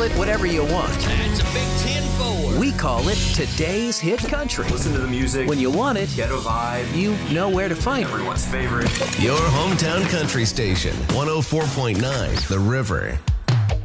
Call it whatever you want. That's a big 10-4. We call it Today's Hit Country. Listen to the music. When you want it, Ghetto vibe. you know where to find it. Everyone's favorite. Your hometown country station, 104.9 The River.